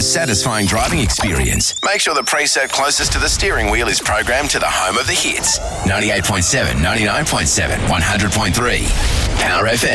most satisfying driving experience. Make sure the preset closest to the steering wheel is programmed to the home of the hits. 98.7, 99.7, 100.3. Power FM.